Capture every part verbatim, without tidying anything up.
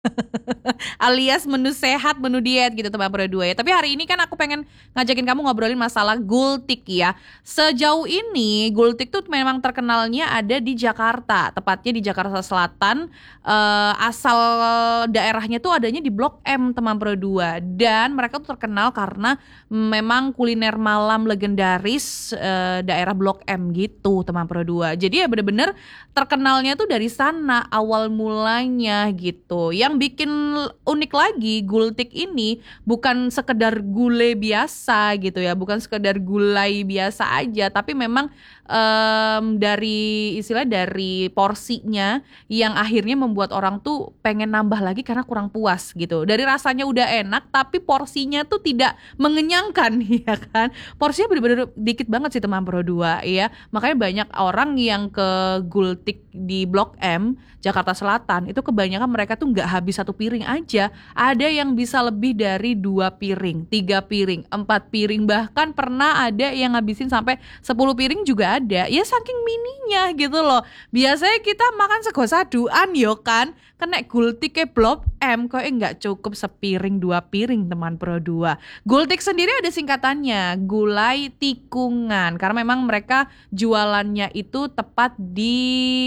Alias menu sehat, menu diet gitu teman Pro dua ya. Tapi hari ini kan aku pengen ngajakin kamu ngobrolin masalah gultik ya. Sejauh ini gultik tuh memang terkenalnya ada di Jakarta, tepatnya di Jakarta Selatan. Eh, asal daerahnya tuh adanya di Blok M teman Pro dua. Dan mereka tuh terkenal karena memang kuliner malam legendaris eh, daerah Blok M gitu teman Pro dua. Jadi ya bener-bener terkenalnya tuh dari sana awal mulanya gitu. Yang bikin unik lagi gultik ini bukan sekedar gulai biasa gitu ya, bukan sekedar gulai biasa aja, tapi memang em, dari istilah dari porsinya yang akhirnya membuat orang tuh pengen nambah lagi karena kurang puas gitu. Dari rasanya udah enak tapi porsinya tuh tidak mengenyangkan ya kan. Porsinya bener-bener dikit banget sih teman Pro dua ya. Makanya banyak orang yang ke gultik di Blok M Jakarta Selatan itu kebanyakan mereka tuh nggak habis satu piring aja, ada yang bisa lebih dari dua piring, tiga piring, empat piring, bahkan pernah ada yang ngabisin sampai sepuluh piring juga ada. Ya saking mininya gitu loh. Biasanya kita makan sego saduan yo kan, kena gultik ke Blok M kok nggak cukup sepiring dua piring teman Pro dua. Gultik sendiri ada singkatannya, gulai tikungan, karena memang mereka jualannya itu tepat di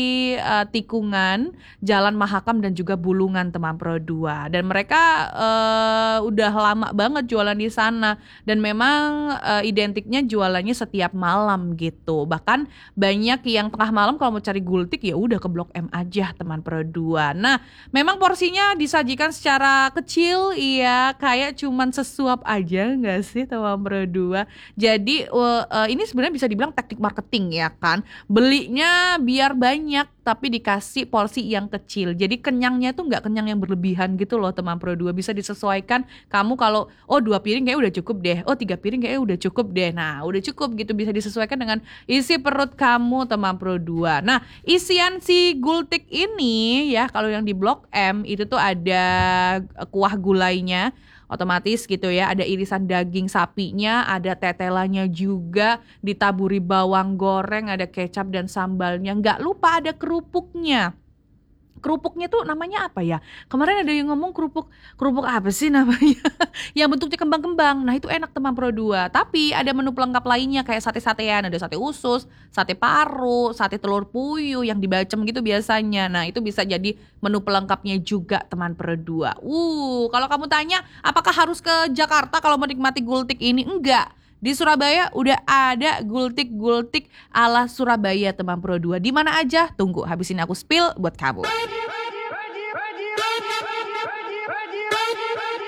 uh, tikungan Jalan Mahakam dan juga Bulungan teman Pro dua. Dan mereka uh, udah lama banget jualan di sana dan memang uh, identiknya jualannya setiap malam gitu. Bahkan banyak yang tengah malam kalau mau cari gultik ya udah ke Blok M aja teman Pro dua. Nah, memang porsinya disajikan secara kecil iya, kayak cuman sesuap aja nggak sih teman Pro dua. Jadi uh, uh, ini sebenarnya bisa dibilang teknik marketing ya kan. Belinya biar banyak tapi dikasih porsi yang kecil. Jadi kenyangnya tuh nggak kenyang yang berlebihan gitu loh teman Pro dua. Bisa disesuaikan kamu kalau oh dua piring kayak udah cukup deh. Oh tiga piring kayak udah cukup deh. Nah udah cukup gitu, bisa disesuaikan dengan isi perut kamu teman Pro dua. Nah isian si gultik ini ya kalau yang di Blok M itu tuh ada kuah gulainya otomatis gitu ya, ada irisan daging sapinya, ada tetelanya juga, ditaburi bawang goreng, ada kecap dan sambalnya, nggak lupa ada kerupuknya. Kerupuknya tuh namanya apa ya? Kemarin ada yang ngomong kerupuk kerupuk apa sih namanya? Yang bentuknya kembang-kembang. Nah, itu enak teman Pro dua. Tapi ada menu pelengkap lainnya kayak sate-satean, ada sate usus, sate paru, sate telur puyuh yang dibacem gitu biasanya. Nah, itu bisa jadi menu pelengkapnya juga teman Pro dua. Uh, kalau kamu tanya apakah harus ke Jakarta kalau mau nikmati gultik ini? Enggak. Di Surabaya udah ada gultik-gultik ala Surabaya teman Pro dua. Di mana aja? Tunggu habisin aku spill buat kamu.